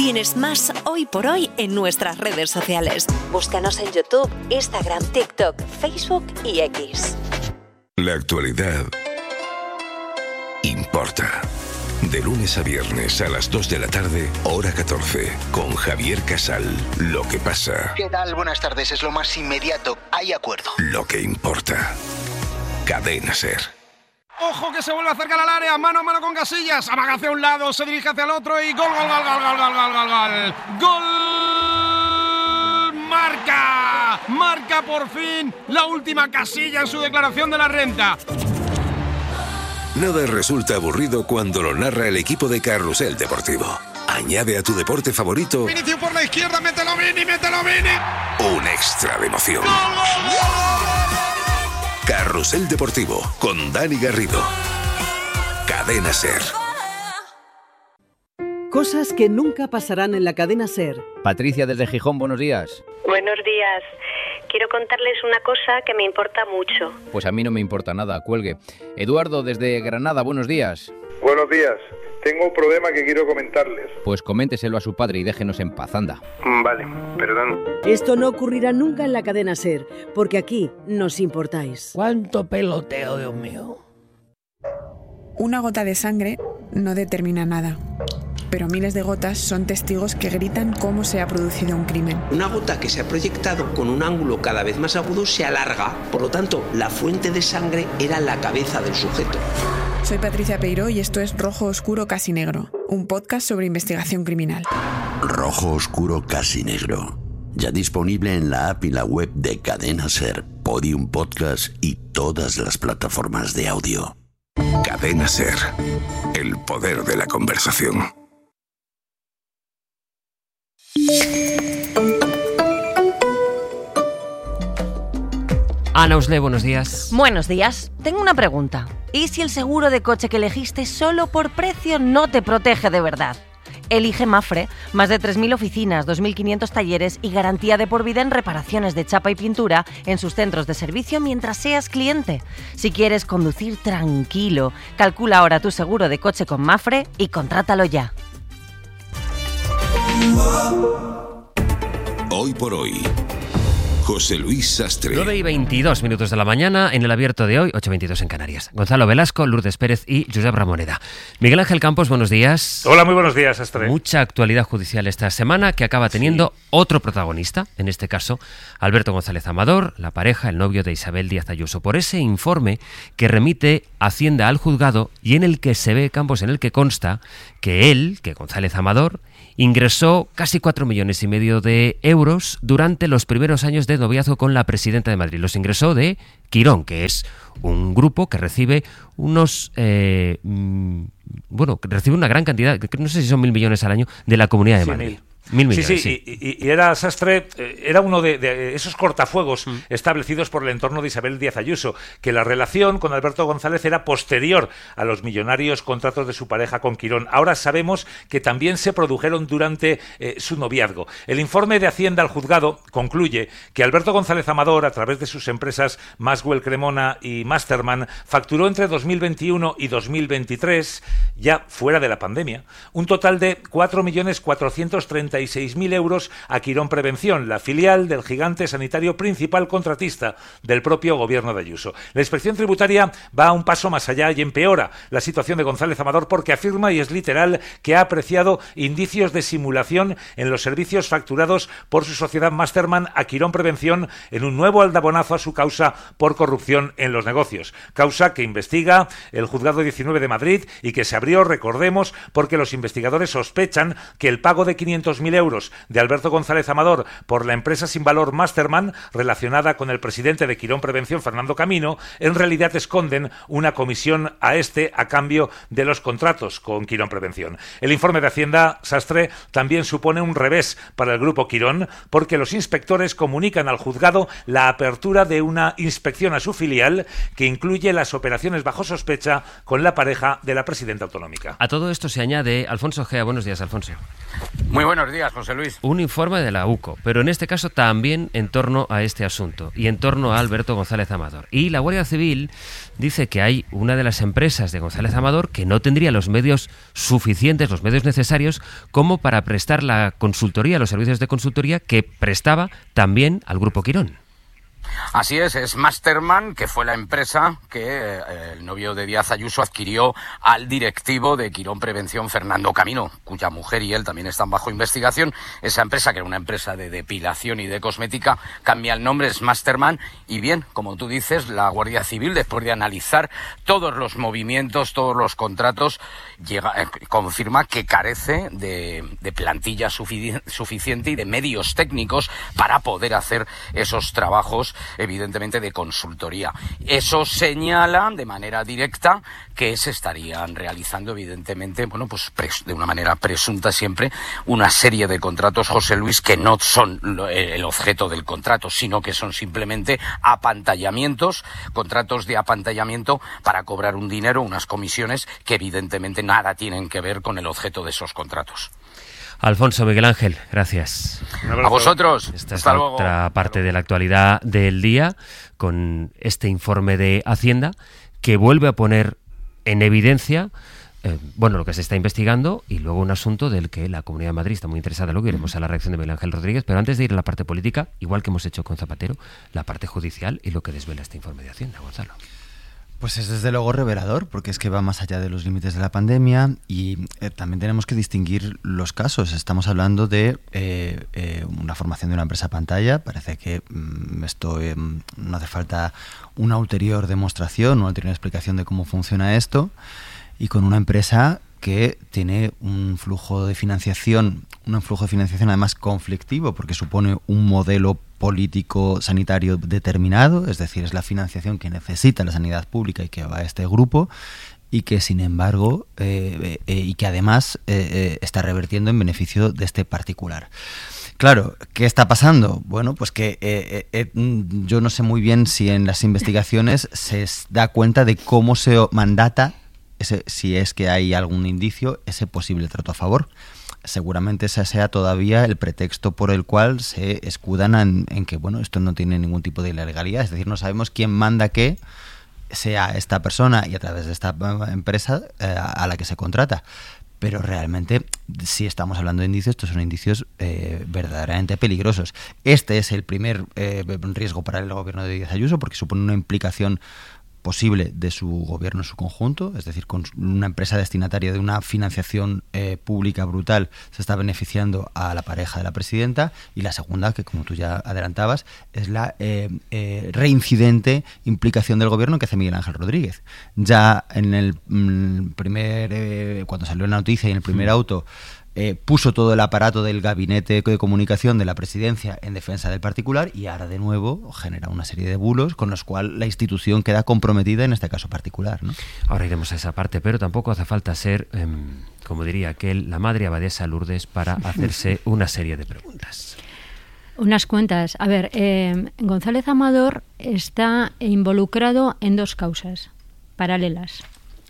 Tienes más Hoy por Hoy en nuestras redes sociales. Búscanos en YouTube, Instagram, TikTok, Facebook y X. La actualidad importa. De lunes a viernes a las 2 de la tarde, hora 14, con Javier Casal. Lo que pasa. ¿Qué tal? Buenas tardes. Es lo más inmediato. Hay acuerdo. Lo que importa. Cadena SER. Ojo que se vuelve a acercar al área, mano a mano con Casillas, amaga hacia un lado, se dirige hacia el otro y gol, gol, gol, gol, gol, gol, gol, gol, gol. ¡Gol! Marca por fin la última Casilla en su declaración de la renta. Nada resulta aburrido cuando lo narra el equipo de Carrusel Deportivo. Añade a tu deporte favorito Vinicius por la izquierda, mételo Vini. un extra de emoción. ¡Gol, gol, gol, gol! Carrusel Deportivo con Dani Garrido. Cadena SER. Cosas que nunca pasarán en la cadena SER. Patricia desde Gijón, buenos días. Buenos días. Quiero contarles una cosa que me importa mucho. Pues a mí no me importa nada, cuelgue. Eduardo desde Granada, buenos días. Buenos días. Tengo un problema que quiero comentarles. Pues coménteselo a su padre y déjenos en paz, anda. Vale, perdón. Esto no ocurrirá nunca en la cadena SER, porque aquí nos importáis. ¡Cuánto peloteo, Dios mío! Una gota de sangre no determina nada, pero miles de gotas son testigos que gritan cómo se ha producido un crimen. Una gota que se ha proyectado con un ángulo cada vez más agudo se alarga, por lo tanto, la fuente de sangre era la cabeza del sujeto. Soy Patricia Peiró y esto es Rojo Oscuro Casi Negro, un podcast sobre investigación criminal. Rojo Oscuro Casi Negro, ya disponible en la app y la web de Cadena SER, Podium Podcast y todas las plataformas de audio. Cadena SER. El poder de la conversación. Ana Usle, buenos días. Buenos días. Tengo una pregunta. ¿Y si el seguro de coche que elegiste solo por precio no te protege de verdad? Elige Mapfre, más de 3.000 oficinas, 2.500 talleres y garantía de por vida en reparaciones de chapa y pintura en sus centros de servicio mientras seas cliente. Si quieres conducir tranquilo, calcula ahora tu seguro de coche con Mapfre y contrátalo ya. Hoy por hoy. José Luis Sastre. 9:22 de la mañana en el abierto de hoy, 8:22 en Canarias. Gonzalo Velasco, Lourdes Pérez y Josep Ramoneda. Miguel Ángel Campos, buenos días. Hola, muy buenos días, Sastre. Mucha actualidad judicial esta semana que acaba teniendo otro protagonista, en este caso Alberto González Amador, la pareja, el novio de Isabel Díaz Ayuso, por ese informe que remite Hacienda al juzgado y en el que se ve, Campos, en el que consta que González Amador, ingresó casi 4,5 millones de euros durante los primeros años de noviazgo con la presidenta de Madrid. Los ingresó de Quirón, que es un grupo que recibe recibe una gran cantidad, no sé si son 1.000 millones al año, de la Comunidad de Madrid. 1.000 millones, sí. Y era Sastre, era uno de esos cortafuegos establecidos por el entorno de Isabel Díaz Ayuso, que la relación con Alberto González era posterior a los millonarios contratos de su pareja con Quirón. Ahora sabemos que también se produjeron durante su noviazgo. El informe de Hacienda al juzgado concluye que Alberto González Amador, a través de sus empresas Maxwell Cremona y Masterman, facturó entre 2021 y 2023, ya fuera de la pandemia, un total de 4.436.000 euros a Quirón Prevención, la filial del gigante sanitario principal contratista del propio gobierno de Ayuso. La inspección tributaria va un paso más allá y empeora la situación de González Amador porque afirma, y es literal, que ha apreciado indicios de simulación en los servicios facturados por su sociedad Masterman a Quirón Prevención en un nuevo aldabonazo a su causa por corrupción en los negocios. Causa que investiga el Juzgado 19 de Madrid y que se abrió, recordemos, porque los investigadores sospechan que el pago de 500.000 euros de Alberto González Amador por la empresa sin valor Masterman, relacionada con el presidente de Quirón Prevención, Fernando Camino, en realidad esconden una comisión a cambio de los contratos con Quirón Prevención. El informe de Hacienda, Sastre, también supone un revés para el grupo Quirón, porque los inspectores comunican al juzgado la apertura de una inspección a su filial que incluye las operaciones bajo sospecha con la pareja de la presidenta autonómica. A todo esto se añade Alfonso Gea. Buenos días, Alfonso. Muy buenos días, José Luis. Un informe de la UCO, pero en este caso también en torno a este asunto y en torno a Alberto González Amador. Y la Guardia Civil dice que hay una de las empresas de González Amador que no tendría los medios suficientes, los medios necesarios, como para prestar la consultoría, los servicios de consultoría que prestaba también al Grupo Quirón. Así es Masterman, que fue la empresa que el novio de Díaz Ayuso adquirió al directivo de Quirón Prevención, Fernando Camino, cuya mujer y él también están bajo investigación. Esa empresa, que era una empresa de depilación y de cosmética, cambia el nombre, es Masterman. Y bien, como tú dices, la Guardia Civil, después de analizar todos los movimientos, todos los contratos, confirma que carece de plantilla suficiente y de medios técnicos para poder hacer esos trabajos, evidentemente, de consultoría. Eso señala de manera directa que se estarían realizando, evidentemente, de una manera presunta siempre, una serie de contratos, José Luis, que no son el objeto del contrato, sino que son simplemente apantallamientos, contratos de apantallamiento para cobrar un dinero, unas comisiones que evidentemente nada tienen que ver con el objeto de esos contratos. Alfonso, Miguel Ángel, gracias. A vosotros. Esta es la otra parte de la actualidad del día, con este informe de Hacienda que vuelve a poner en evidencia lo que se está investigando, y luego un asunto del que la Comunidad de Madrid está muy interesada. Luego iremos a la reacción de Miguel Ángel Rodríguez, pero antes de ir a la parte política, igual que hemos hecho con Zapatero, la parte judicial y lo que desvela este informe de Hacienda. Gonzalo. Pues es desde luego revelador, porque es que va más allá de los límites de la pandemia y también tenemos que distinguir los casos. Estamos hablando de una formación de una empresa pantalla. Parece que esto no hace falta una ulterior demostración, una ulterior explicación de cómo funciona esto, y con una empresa que tiene un flujo de financiación además conflictivo, porque supone un modelo político sanitario determinado, es decir, es la financiación que necesita la sanidad pública y que va a este grupo, y que sin embargo y que además está revertiendo en beneficio de este particular. Claro, ¿qué está pasando? Bueno, pues que yo no sé muy bien si en las investigaciones se da cuenta de cómo se mandata, si es que hay algún indicio, ese posible trato a favor. Seguramente ese sea todavía el pretexto por el cual se escudan en que, esto no tiene ningún tipo de ilegalidad. Es decir, no sabemos quién manda qué, sea esta persona y a través de esta empresa a la que se contrata. Pero realmente, si estamos hablando de indicios, estos son indicios verdaderamente peligrosos. Este es el primer riesgo para el gobierno de Díaz Ayuso, porque supone una implicación posible de su gobierno en su conjunto, es decir, con una empresa destinataria de una financiación pública brutal se está beneficiando a la pareja de la presidenta. Y la segunda, que como tú ya adelantabas, es la reincidente implicación del gobierno que hace Miguel Ángel Rodríguez. Ya en el cuando salió la noticia y en el primer auto, puso todo el aparato del gabinete de comunicación de la presidencia en defensa del particular, y ahora de nuevo genera una serie de bulos con los cuales la institución queda comprometida en este caso particular, ¿no? Ahora iremos a esa parte, pero tampoco hace falta ser, como diría la madre abadesa Lourdes, para hacerse una serie de preguntas. Unas cuantas. A ver, González Amador está involucrado en dos causas paralelas.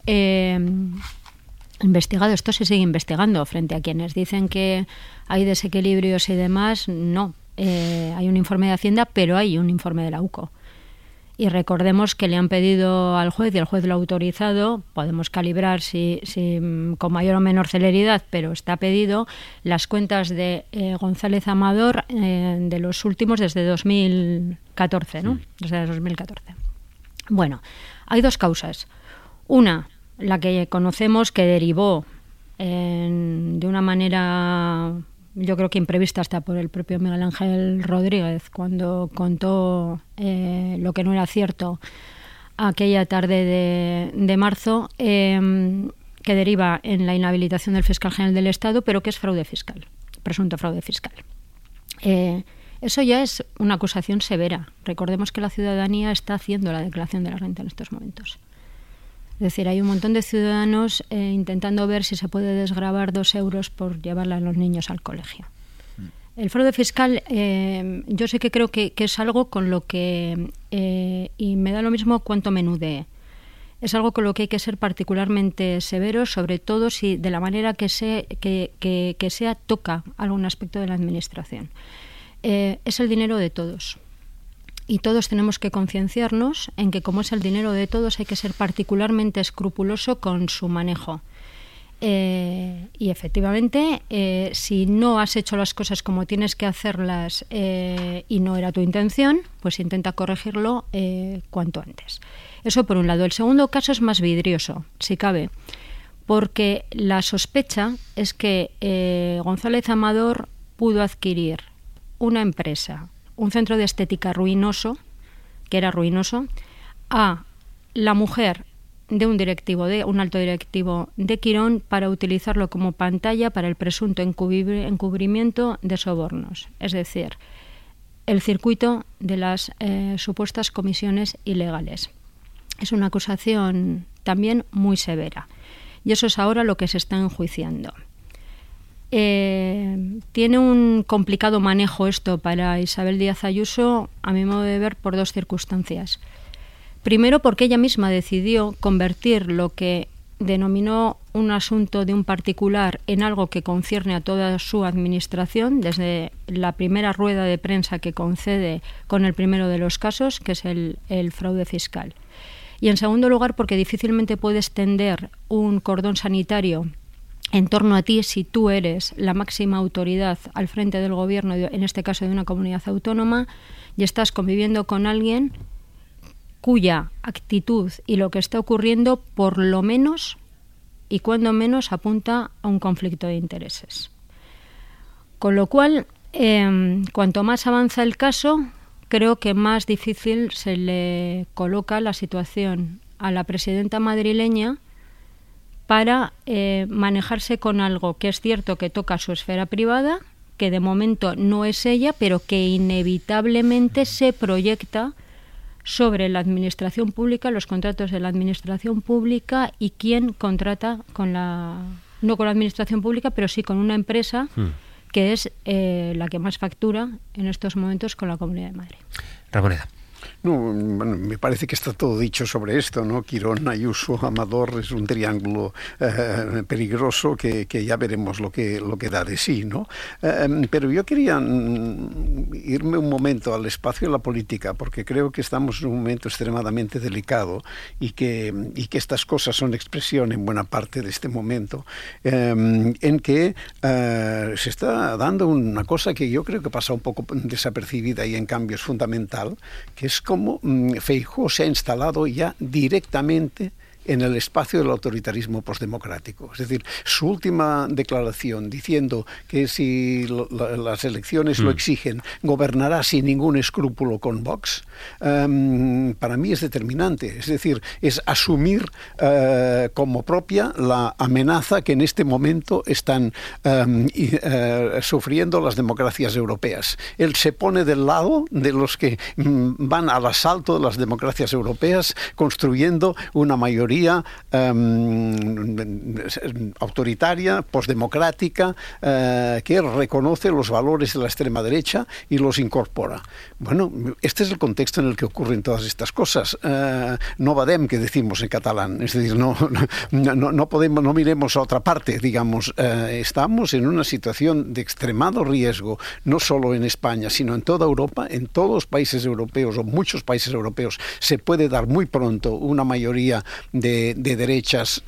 Investigado, esto se sigue investigando. Frente a quienes dicen que hay desequilibrios y demás, no. Hay un informe de Hacienda, pero hay un informe de la UCO. Y recordemos que le han pedido al juez y el juez lo ha autorizado. Podemos calibrar si con mayor o menor celeridad, pero está pedido las cuentas de González Amador de los últimos desde 2014, ¿no? Desde 2014. Bueno, hay dos causas. Una, la que conocemos, que derivó de una manera, yo creo que imprevista hasta por el propio Miguel Ángel Rodríguez, cuando contó lo que no era cierto aquella tarde de marzo, que deriva en la inhabilitación del fiscal general del Estado, pero que es fraude fiscal, presunto fraude fiscal. Eso ya es una acusación severa. Recordemos que la ciudadanía está haciendo la declaración de la renta en estos momentos. Es decir, hay un montón de ciudadanos intentando ver si se puede desgravar 2 euros por llevarle a los niños al colegio. El fraude fiscal, yo sé que creo que es algo con lo que, y me da lo mismo cuánto menudee, Es algo con lo que hay que ser particularmente severos, sobre todo si de la manera que sea toca algún aspecto de la administración. Es el dinero de todos. Y todos tenemos que concienciarnos en que, como es el dinero de todos, hay que ser particularmente escrupuloso con su manejo. Y efectivamente, si no has hecho las cosas como tienes que hacerlas y no era tu intención, pues intenta corregirlo cuanto antes. Eso por un lado. El segundo caso es más vidrioso, si cabe, porque la sospecha es que González Amador pudo adquirir una empresa, un centro de estética ruinoso, que era ruinoso, a la mujer de un alto directivo de Quirón para utilizarlo como pantalla para el presunto encubrimiento de sobornos. Es decir, el circuito de las supuestas comisiones ilegales. Es una acusación también muy severa. Y eso es ahora lo que se está enjuiciando. Tiene un complicado manejo esto para Isabel Díaz Ayuso, a mi modo de ver, por dos circunstancias. Primero, porque ella misma decidió convertir lo que denominó un asunto de un particular en algo que concierne a toda su administración, desde la primera rueda de prensa que concede con el primero de los casos, que es el fraude fiscal. Y en segundo lugar, porque difícilmente puedes tender un cordón sanitario en torno a ti si tú eres la máxima autoridad al frente del gobierno, en este caso de una comunidad autónoma, y estás conviviendo con alguien cuya actitud y lo que está ocurriendo por lo menos y cuando menos apunta a un conflicto de intereses. Con lo cual, cuanto más avanza el caso, creo que más difícil se le coloca la situación a la presidenta madrileña para manejarse con algo que es cierto que toca su esfera privada, que de momento no es ella, pero que inevitablemente se proyecta sobre la administración pública, los contratos de la administración pública y quién contrata no con la administración pública, pero sí con una empresa que es la que más factura en estos momentos con la Comunidad de Madrid. Ramoneda. No, bueno, me parece que está todo dicho sobre esto, ¿no? Quirón, Ayuso, Amador es un triángulo peligroso que ya veremos lo que da de sí, ¿no? Pero yo quería irme un momento al espacio de la política, porque creo que estamos en un momento extremadamente delicado y que estas cosas son expresión en buena parte de este momento, en que se está dando una cosa que yo creo que pasa un poco desapercibida y en cambio es fundamental, que es como Feijóo se ha instalado ya directamente en el espacio del autoritarismo postdemocrático. Es decir, su última declaración diciendo que si las elecciones lo exigen, gobernará sin ningún escrúpulo con Vox, para mí es determinante. Es decir, es asumir como propia la amenaza que en este momento están sufriendo las democracias europeas. Él se pone del lado de los que van al asalto de las democracias europeas, construyendo una mayoría autoritaria, postdemocrática, que reconoce los valores de la extrema derecha y los incorpora. Bueno, este es el contexto en el que ocurren todas estas cosas. No vadem, que decimos en catalán, es decir, no miremos a otra parte, digamos. Estamos en una situación de extremado riesgo, no solo en España, sino en toda Europa, en todos los países europeos o muchos países europeos. Se puede dar muy pronto una mayoría de derechas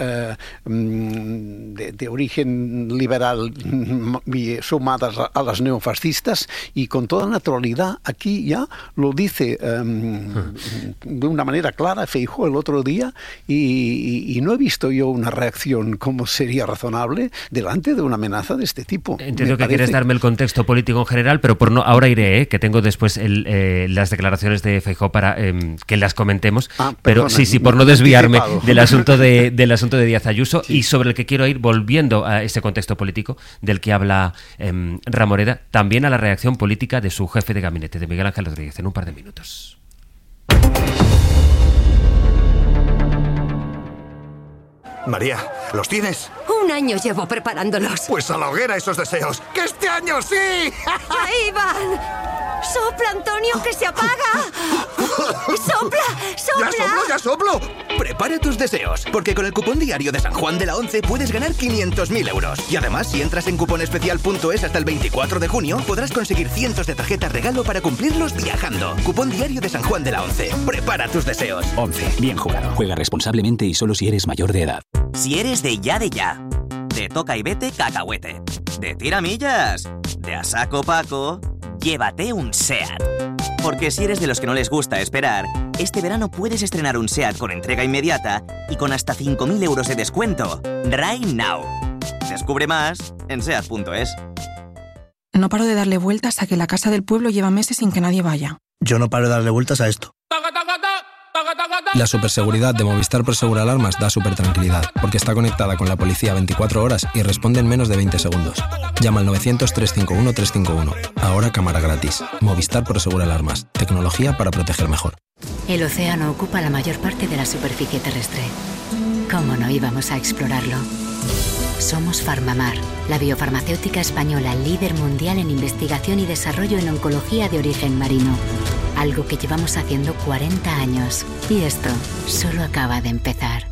de origen liberal sumadas a las neofascistas, y con toda naturalidad aquí ya lo dice de una manera clara Feijóo el otro día, y no he visto yo una reacción como sería razonable delante de una amenaza de este tipo. Entiendo que quieres darme el contexto político en general, pero ahora iré, que tengo después las declaraciones de Feijóo para que las comentemos, pero sí, por no desviarme del asunto de Díaz Ayuso, y sobre el que quiero ir volviendo a ese contexto político del que habla Ramoneda, también a la reacción política de su jefe de gabinete, de Miguel Ángel Rodríguez, en un par de minutos. María, ¿los tienes? Un año llevo preparándolos. Pues a la hoguera esos deseos. ¡Que este año sí! ¡Ahí van! ¡Sopla, Antonio, que se apaga! ¡Sopla! ¡Sopla! ¡Ya soplo! Prepara tus deseos, porque con el cupón diario de San Juan de la Once puedes ganar 500.000 euros. Y además, si entras en cuponespecial.es hasta el 24 de junio, podrás conseguir cientos de tarjetas regalo para cumplirlos viajando. Cupón diario de San Juan de la Once. Prepara tus deseos. 11. Bien jugado. Juega responsablemente y solo si eres mayor de edad. Si eres de ya, de toca y vete cacahuete, de tiramillas, de a saco Paco, llévate un SEAT. Porque si eres de los que no les gusta esperar, este verano puedes estrenar un SEAT con entrega inmediata y con hasta 5.000 euros de descuento. Right now. Descubre más en SEAT.es. No paro de darle vueltas a que la casa del pueblo lleva meses sin que nadie vaya. Yo no paro de darle vueltas a esto. La superseguridad de Movistar Prosegura Alarmas da supertranquilidad, porque está conectada con la policía 24 horas y responde en menos de 20 segundos. Llama al 900-351-351. Ahora cámara gratis. Movistar Prosegura Alarmas. Tecnología para proteger mejor. El océano ocupa la mayor parte de la superficie terrestre. ¿Cómo no íbamos a explorarlo? Somos Farmamar, la biofarmacéutica española líder mundial en investigación y desarrollo en oncología de origen marino. Algo que llevamos haciendo 40 años. Y esto solo acaba de empezar.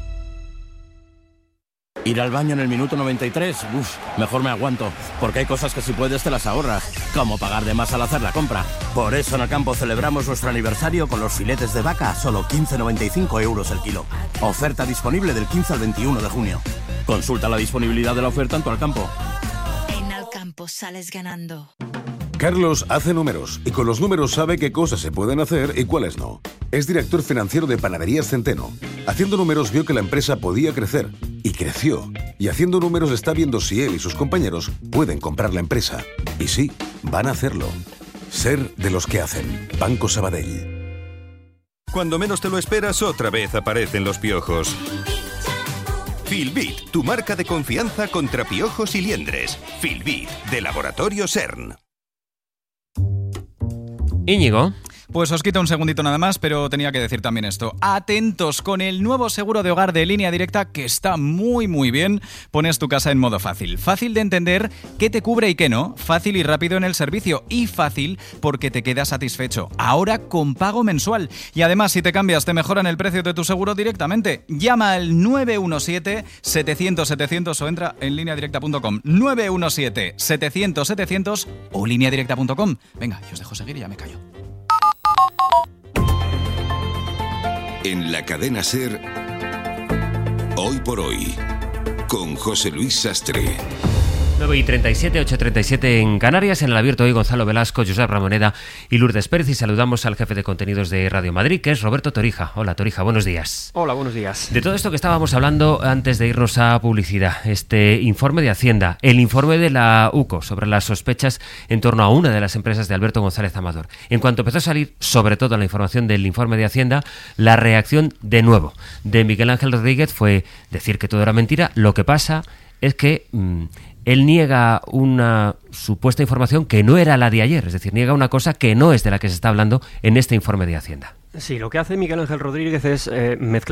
Ir al baño en el minuto 93, mejor me aguanto, porque hay cosas que si puedes te las ahorras, como pagar de más al hacer la compra. Por eso en Alcampo celebramos nuestro aniversario con los filetes de vaca a solo 15,95 euros el kilo. Oferta disponible del 15 al 21 de junio. Consulta la disponibilidad de la oferta en tu Alcampo. En Alcampo sales ganando. Carlos hace números y con los números sabe qué cosas se pueden hacer y cuáles no. Es director financiero de Panaderías Centeno. Haciendo números vio que la empresa podía crecer y creció. Y haciendo números está viendo si él y sus compañeros pueden comprar la empresa. Y sí, van a hacerlo. Ser de los que hacen. Banco Sabadell. Cuando menos te lo esperas, otra vez aparecen los piojos. Filbit, tu marca de confianza contra piojos y liendres. Filbit, de Laboratorio CERN. Íñigo. Pues os quito un segundito nada más, pero tenía que decir también esto. Atentos con el nuevo seguro de hogar de Línea Directa, que está muy muy bien. Pones tu casa en modo fácil. Fácil de entender qué te cubre y qué no. Fácil y rápido en el servicio. Y fácil porque te quedas satisfecho. Ahora con pago mensual. Y además, si te cambias, te mejoran el precio de tu seguro directamente. Llama al 917-700-700 o entra en lineadirecta.com. 917-700-700 o lineadirecta.com. Venga, yo os dejo seguir y ya me callo. En la cadena SER, Hoy por Hoy, con José Luis Sastre. 9:37, 8:37 en Canarias. En el abierto hoy Gonzalo Velasco, Josep Ramoneda y Lourdes Pérez. Y saludamos al jefe de contenidos de Radio Madrid, que es Roberto Torija. Hola Torija, buenos días. Hola, buenos días. De todo esto que estábamos hablando antes de irnos a publicidad, este informe de Hacienda, el informe de la UCO sobre las sospechas en torno a una de las empresas de Alberto González Amador. En cuanto empezó a salir, sobre todo la información del informe de Hacienda, la reacción de nuevo de Miguel Ángel Rodríguez fue decir que todo era mentira. Lo que pasa es que él niega una supuesta información que no era la de ayer, es decir, niega una cosa que no es de la que se está hablando en este informe de Hacienda. Sí, lo que hace Miguel Ángel Rodríguez es mezclar